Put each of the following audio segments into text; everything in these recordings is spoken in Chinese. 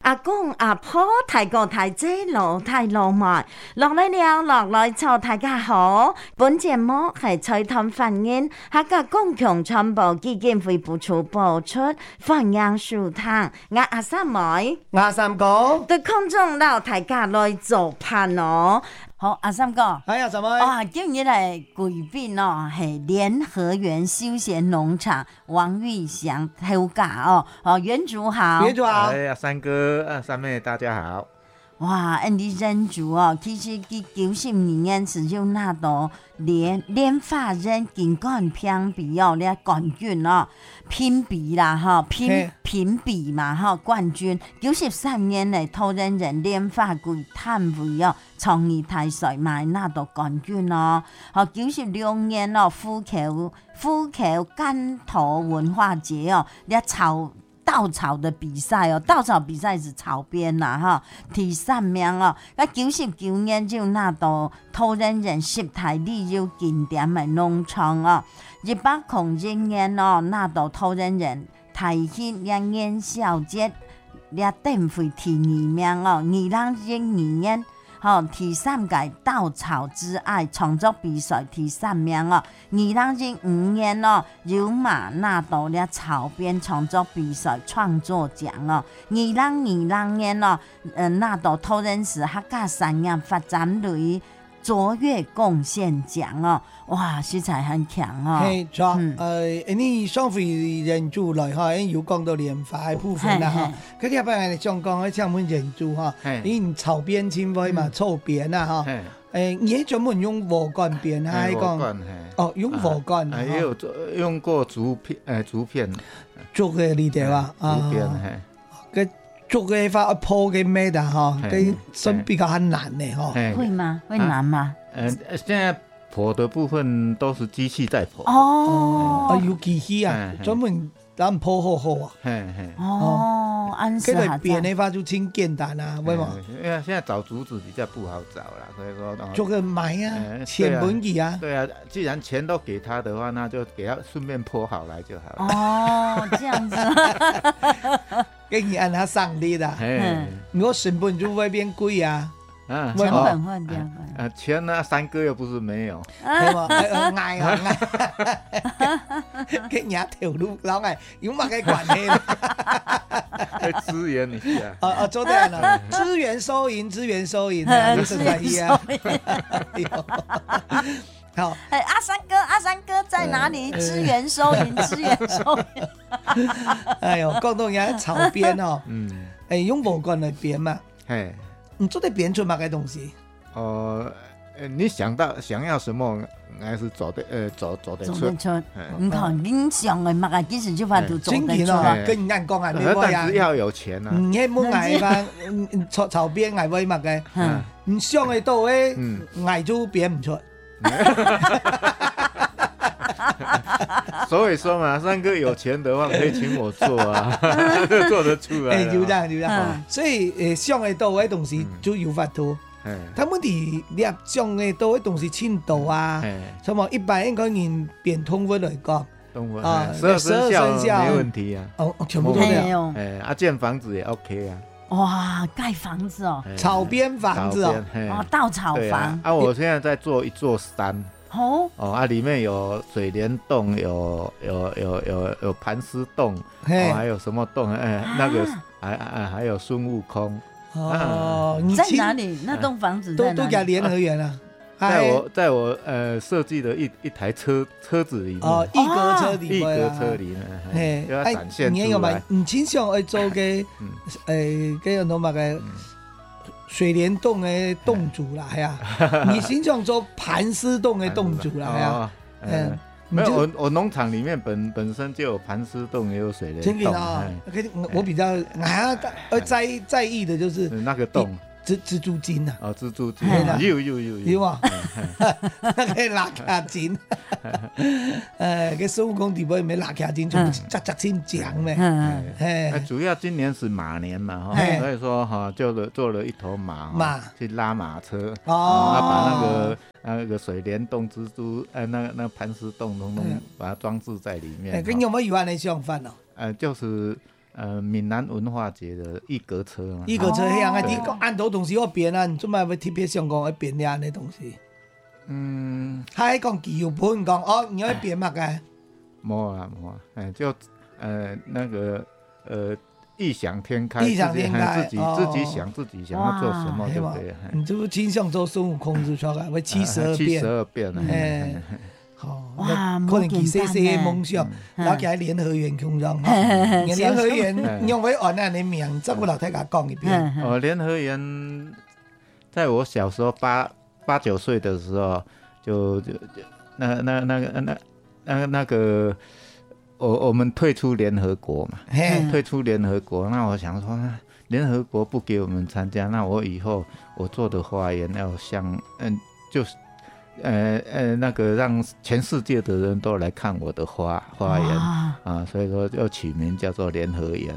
阿公阿婆大哥大姐老太老邁落來了，落來坐大家好。本節目係財團反映客家公共傳播基金會補助播出，歡迎收聽。我阿三妹， 阿三哥， 對空中老大家來做伴哦。好，阿三哥， 係阿三妹。 哇，今日嚟貴賓哦，係聯合園休閒農場王玉祥頭家哦，園主好， 園主好。 哎呀，三哥、三妹，大家好。 哇，你園主哦，其實佢90年時就拿到聯發人金冠評比哦，咧冠軍哦，評比啦哈，評比嘛哈，冠軍。93年嚟投人聯發局攤位哦，創意大賽買拿到冠軍哦。96年哦，虎口竿頭文化節哦，咧稻草的比賽哦，稻草比賽是草編啦哈，第3名哦。99年就拿到投人10大旅遊景點的農場哦。101年哦，拿到投人台慶元宵節咧燈會第2名哦。2002年第3屆稻草之愛創作比賽第3名哦。2005年哦，有馬拿到了草編創作比賽創作獎哦。2020年哦，拿到投人史客家產業發展類卓越貢獻獎哦。哇，實在很強哦。 係錯，你上回園主來哈，有講到聯發嘅部分啦哈。佢哋班人想講，請問園主哈，因草編纖維嘛，草編啊哈。你專門用禾稈編啊？ 禾稈， 用禾稈。 也有用過竹片。 竹嘅呢啲啊？ 竹片嘅竹嘅話鋪嘅咩的哈？佢算比較很難嘅哈。 會嗎？會難嗎？ 現在剖的部分都是機器在剖。 哦，有機器啊，專門咱剖好啊。 哦，安是哈。這個編的話就挺簡單啊，為嘛？ 因為現在找竹子比較不好找啦，所以說做個買啊，錢本意啊。 對啊，既然錢都給他的話，那就給他順便剖好來就好了。 哦，這樣子。 給你按他上力的。如果成本就會變貴啊。 成本會變貴。 錢呢，三哥又不是沒有。 嗌啊！給人家條路老嗌，有乜嘅關係？ 支援一下。 做對了，資源收銀，就是這樣。好， 阿三哥在哪裡？資源收銀。 哎呦，講到人家草編哦，用禾稈來編嘛。你做得編出乜嘅東西？ 你想要什麼，還是走得出。 唔同你想嘅乜嘅，其實就話就走得出啦。 跟人講啊，你話但是要有錢啊。 唔係冇嗌嘛，草編嗌為乜嘅？唔想嘅到嘅嗌就編唔出。 所以說嘛，三哥有錢的話可以請我做啊，做得出來。 就這樣。所以想得到嘅東西就有法度。他們哋你想得到嘅東西青島啊，什麼一般應該人變通文來講。 通文12生肖沒問題啊。 全部都有。 建房子也 OK 啊。 哇，蓋房子哦， 草編房子哦， 稻草房。 我現在在做一座山。裡面有水簾洞，有盤絲洞，還有什麼洞？那個還有孫悟空。 在哪裡？那棟房子在哪裡？ 都叫聯合園啊。 在我設計的一台車子裡面。 一格車裡面，要展現出來。 唔傾向去做嘅叫做乜嘅？水簾洞的洞主啦，係啊，你先想做盤絲洞的洞主啦，係啊， 沒有，我農場裡面本身就有盤絲洞，也有水簾洞。 我比較在意的就是那個洞。 蜘蛛精啊！ 蜘蛛精有啊！那個辣卡精，個孫悟空底部沒辣卡精，就扎精講咩？ 主要今年是馬年嘛，所以說做了一頭馬去拉馬車，把那個水簾洞、蜘蛛那盤絲洞把它裝置在裡面。 跟有沒有原來想法呢？ 就是闽南文化节的一格车嘛。 一格车迄样啊，你讲按头东西要变啊，你做咩要特别想讲要变遐呢东西？他还讲技术本讲哦，你要变嘛个？ 没啊，就那个异想天开， 异想天开， 自己想要做什么，对不对？ 你这不倾向做孙悟空之说啊？为72 变， 哇，可能其细细的梦想，然后给联合园空中，联合园用为按那的名，这个老太太讲一遍。 联合园，在我小时候8、9岁的时候，就那个。我们退出联合国嘛，退出联合国，那我想说，联合国不给我们参加，那我以后我做的花园要像，就是那个让全世界的人都来看我的花园啊，所以说就取名叫做联合园。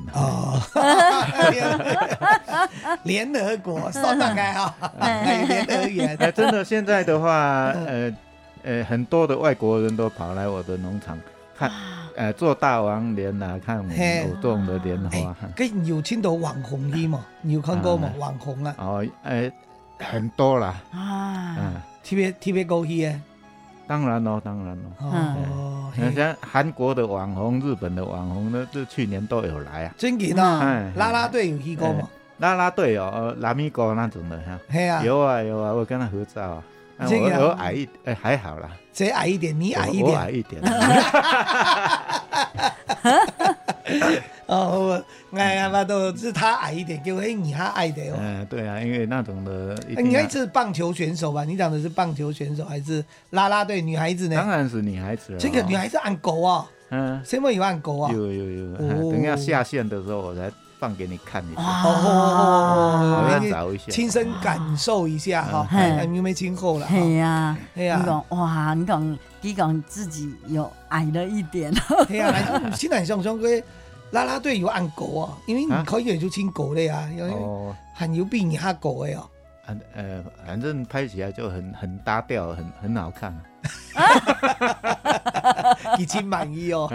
联合国，算大概啊，联合园。 真的，现在的话，很多的外国人都跑来我的农场看。做大王莲啊，看我们有种的莲花。 跟有到网红去嘛？你有看过吗？网红啊？ 很多啦。 特别高兴啊！ 当然咯。像韩国的网红、日本的网红呢，这去年都有来啊。 真的啊！啦啦队有去过吗？ 啦啦队拉米狗那种的哈。有啊，我跟他合照啊。我矮一点，还好啦。 谁矮一点？你矮一点。 我矮一点。 都是他矮一点，结果你还矮的哦。 对啊，因为那种的。 应该是棒球选手吧？你讲的是棒球选手还是啦啦队女孩子呢？ 当然是女孩子了。 这个女孩子按狗啊？什么有按狗啊？ 有。等一下下线的时候，我才放给你看一下。 我要找一下， 亲身感受一下哈。有没有今后了？ 对呀，你讲哇，你讲自己有矮了一点。 对呀，现在想个啦啦队有按狗啊，因为你可以就亲狗的呀，很有比你哈狗的哦。 反正拍起来就很搭调，很好看。 已经满意哦。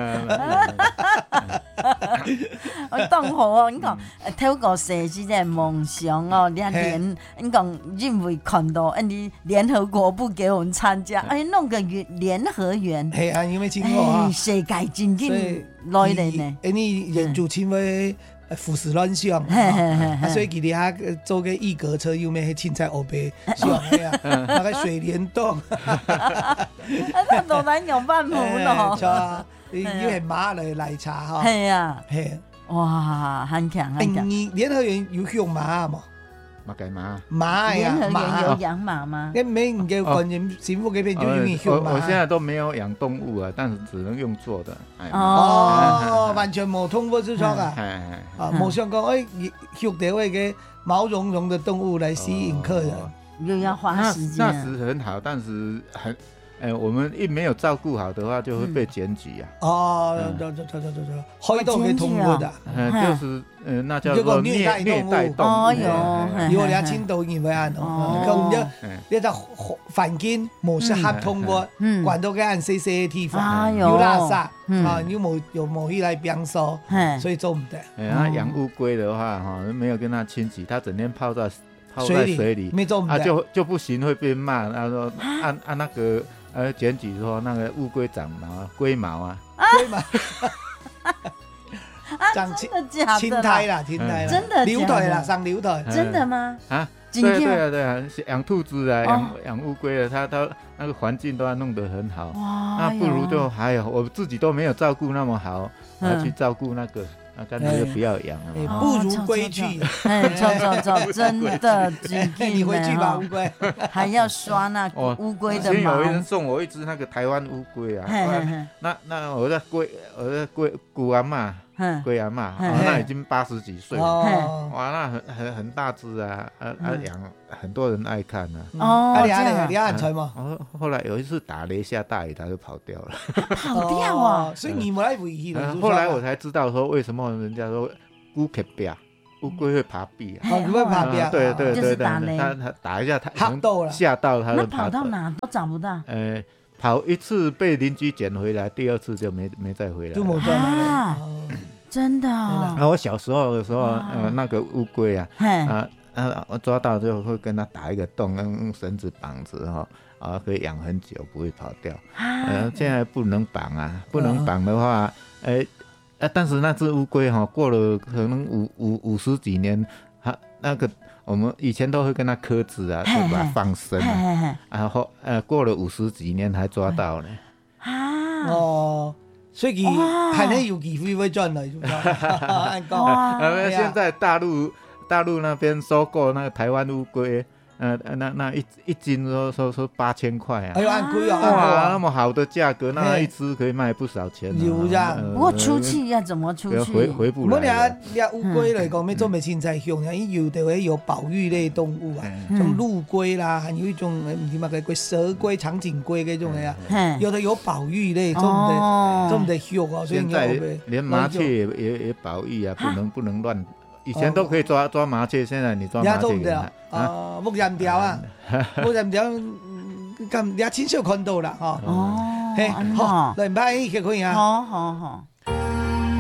我当好哦，你讲透过设计的梦想哦，你讲认为看到你联合国不给我们参加，弄个联合园， 系啊，因为真好啊， 世界真紧来临呢。 你人就因为胡思乱想，所以佢哋遐做个一格车，有咩去凊彩后背想啊，那个水帘洞， 那都难有办法咯。 因为马来茶哈， 系啊， 系哇，很强很强。 你联合园有养马嘛？马呀，联合园有养马吗？ 你每你嘅官员政府嗰边就有养马。 我现在都没有养动物啊，但是只能用做的。 完全冇通过之窗啊！冇想讲养到那个毛茸茸的动物来吸引客人， 又要花时间。 那时很好，但是我们一没有照顾好的话，就会被检举啊。 开动给通过的， 就是那叫做虐待动物。 如果你要青岛因为按你就环境冇适合通过，管到个按 CCAT 法，有垃圾啊，有冇去来编收，所以做唔得。 养乌龟的话，没有跟它清洗，它整天泡在水里， 没做唔得， 就不行，会被骂。他说按那个。检举说那个乌龟长毛，龟毛啊， 长青苔啦， 真的瘤腿啦，长瘤腿， 真的吗？ 对啊，养兔子啊，养乌龟啊，它那个环境都要弄得很好，那不如就还有我自己都没有照顾那么好，我要去照顾那个。干脆就不要养了， 不如归去。 错，真的， 你回去吧，乌龟。 还要刷那乌龟的毛。 以前有人送我一只那个台湾乌龟啊，那我的古阿嬷，龟阿嬷，那已经80几岁了，哇，那很大只啊，养很多人爱看啊。 你按才吗？ 后来有一次打了一下大雨，它就跑掉了。 跑掉啊！ 所以你没来维系了。 后来我才知道说为什么人家说乌可壁，乌龟会爬壁啊。 会爬壁。 对，就是打雷。 它打一下，它吓到它。 那跑到哪都找不到。 跑一次被邻居捡回来，第2次就没再回来。 就没再来了。 真的哦。 我小时候的时候，那个乌龟啊，我抓到就会跟它打一个洞，用绳子绑着可以养很久，不会跑掉。现在不能绑啊，不能绑的话，但是那只乌龟过了可能50几年，那个我们以前都会跟它刻字啊，就把它放生啊，然后过了50几年才抓到呢。 所以还能有机会赚了，是不是？ 现在大陆那边收购那个台湾乌龟，那一斤说8000块啊！ 哎呦，按龟啊！ 哇，那么好的价格，那一只可以卖不少钱。 有呀， 不过出去要怎么出去？ 回不来。 我俩乌龟来讲，要做咩青菜香呀？伊有的会有保育类动物啊，像陆龟啦，还有一种唔知乜嘅龟，蛇龟、长颈龟嗰种呀，有的有保育类，做唔得香啊。 现在连麻雀也保育啊，不能乱。以前都可以抓麻雀，现在你抓麻雀木人条啊，木人条咁也亲手看到啦， 嘿， 好，嚟唔歹，可以啊， 好。